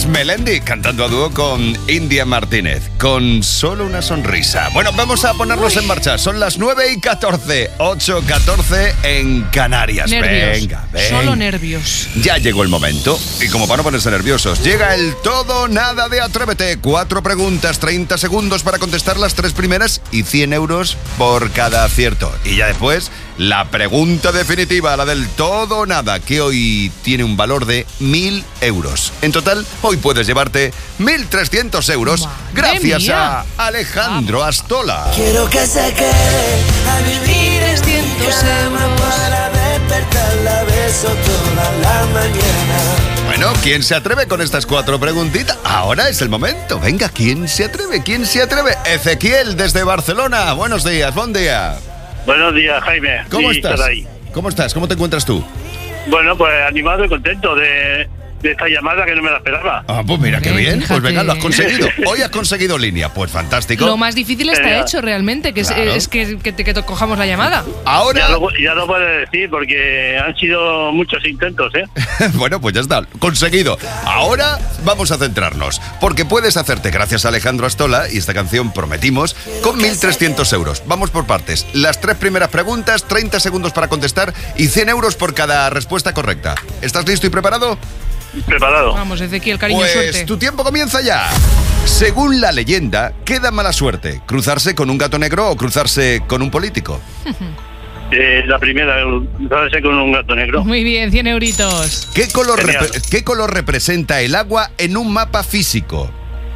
Melendi cantando a dúo con India Martínez, con solo una sonrisa. Bueno, vamos a ponernos en marcha. Son las 9:14, 8:14 en Canarias. Nervios. Venga. Solo nervios. Ya llegó el momento. Y como para no ponerse nerviosos, llega el todo o nada de Atrévete. 4 preguntas, 30 segundos para contestar las 3 primeras y 100 euros por cada acierto. Y ya después, la pregunta definitiva, la del todo o nada, que hoy tiene un valor de 1.000 euros. En total, hoy puedes llevarte 1.300 euros gracias mía. a Alejandro Astola. Quiero que se quede a vivir 300 euros. para despertarla, beso toda la mañana. Bueno, ¿quién se atreve con estas 4 preguntitas? Ahora es el momento. Venga, ¿quién se atreve? ¿Quién se atreve? Ezequiel, desde Barcelona. Buenos días, buen día. Buenos días, Jaime. ¿Cómo Sí, estás? Saray. ¿Cómo estás? ¿Cómo te encuentras tú? Bueno, pues animado y contento de esta llamada que no me la esperaba. Ah, pues mira, qué Hombre, bien. fíjate. Pues venga, lo has conseguido. Hoy has conseguido línea. Pues fantástico. Lo más difícil está hecho realmente, que Claro. es que cojamos la llamada. Ahora... Ya lo puedes decir porque han sido muchos intentos, ¿eh? Bueno, pues ya está. Conseguido. Ahora vamos a centrarnos. Porque puedes hacerte, gracias a Alejandro Astola y esta canción Prometimos, con 1.300 euros. Vamos por partes. Las 3 primeras preguntas, 30 segundos para contestar y 100 euros por cada respuesta correcta. ¿Estás listo y preparado? Preparado. Vamos, Ezequiel, cariño, Pues suerte. tu tiempo comienza ya. Según la leyenda, ¿qué da mala suerte? ¿Cruzarse con un gato negro o cruzarse con un político? La primera, cruzarse con un gato negro. Muy bien, 100 euritos. ¿Qué color, Genial. ¿Qué color representa el agua en un mapa físico?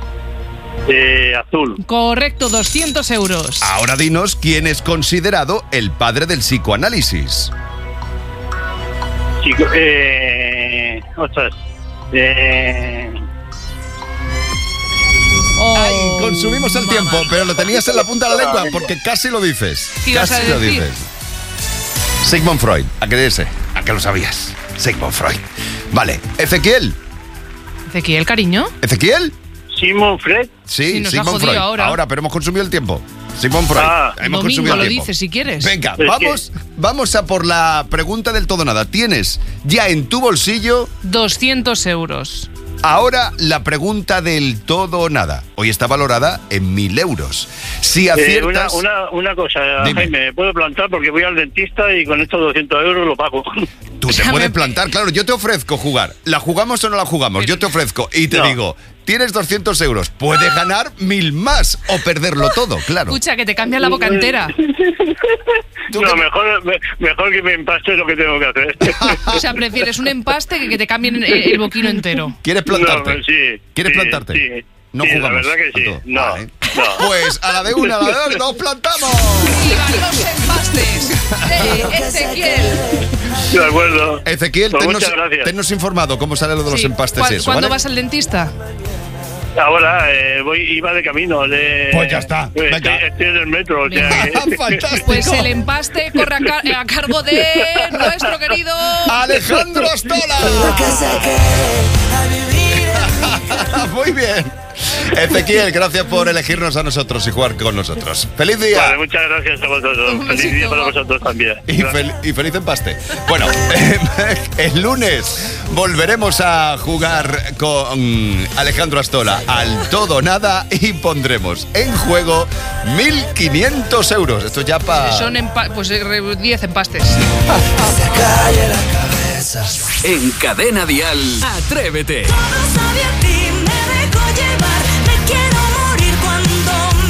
Azul. Correcto, 200 euros. Ahora dinos quién es considerado el padre del psicoanálisis. Chico, ostras. Oh, Ay, consumimos el mamá. tiempo, pero lo tenías en la punta de la lengua porque casi lo dices. ¿Qué ibas a Casi lo decir? dices. Sigmund Freud, ¿a qué ese? ¿A qué lo sabías? Sigmund Freud. Vale, Ezequiel. Ezequiel, cariño. ¿Ezequiel? Simon Fred. Sí, Sí, nos ha Sigmund jodido Freud. ahora. Pero hemos consumido el tiempo. Sigmund Freud. Hemos Domingo consumido el lo tiempo. dices si quieres. Venga, Es vamos a por la pregunta del todo nada. Tienes ya en tu bolsillo 200 euros. ahora la pregunta del todo o nada. Hoy está valorada en 1.000 euros. Si aciertas... Una cosa, Dime. Jaime, ¿me puedo plantar? Porque voy al dentista y con estos 200 euros lo pago. Tú te puedes plantar, claro, yo te ofrezco jugar. ¿La jugamos o no la jugamos? Yo te ofrezco y te No. digo, tienes 200 euros, puedes ganar 1.000 más o perderlo todo, claro. Escucha, que te cambia la boca entera. ¿Tú No, qué- mejor que me empaste lo que tengo que hacer. O sea, prefieres un empaste que te cambien el boquino entero. ¿Quieres plantarte? No, sí. ¿Quieres sí, plantarte? Sí. No Sí, jugamos. La verdad que sí. Anto. No, Vale. no. Pues a la de una, a la de dos, ¡nos plantamos! ¡Vivan los empastes! Ezequiel. De acuerdo. Ezequiel, Pues tennos, muchas gracias. tennos informado cómo sale lo de los Sí. empastes eso, ¿Cuándo ¿vale? vas al dentista? Ahora iba de camino. Pues ya está, venga. Estoy en el metro. O sea que- ¡Fantástico! Pues el empaste corre a cargo de nuestro querido... ¡Alejandro Astola! Que se quede a vivir Muy bien. Ezequiel, gracias por elegirnos a nosotros y jugar con nosotros. ¡Feliz día! Vale, muchas gracias a vosotros. Un Feliz día besito. para vosotros también. Y feliz empaste. Bueno, el lunes volveremos a jugar con Alejandro Astola al todo o nada y pondremos en juego 1.500 euros. Esto ya para... Son 10 empastes. se calle la cabeza. En Cadena Dial, Atrévete. Todo sabe a ti, me dejo llevar, me quiero morir cuando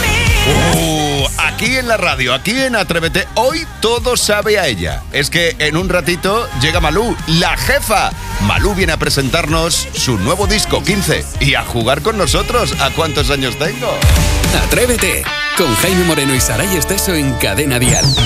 me mires. Aquí en la radio, aquí en Atrévete, hoy todo sabe a ella. Es que en un ratito llega Malú, la jefa. Malú viene a presentarnos su nuevo disco, 15, y a jugar con nosotros. ¿A cuántos años tengo? Atrévete. Con Jaime Moreno y Saray Esteso en Cadena Dial.